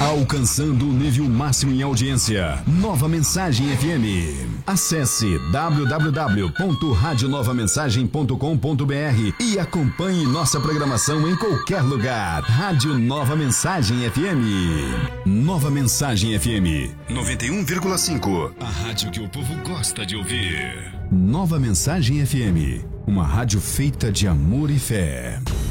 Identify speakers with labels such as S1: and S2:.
S1: Alcançando o nível máximo em audiência. Nova Mensagem FM. Acesse www.radionovamensagem.com.br e acompanhe nossa programação em qualquer lugar. Rádio Nova Mensagem FM. Nova Mensagem FM 91,5. A rádio que o povo gosta de ouvir. Nova Mensagem FM. Uma rádio feita de amor e fé.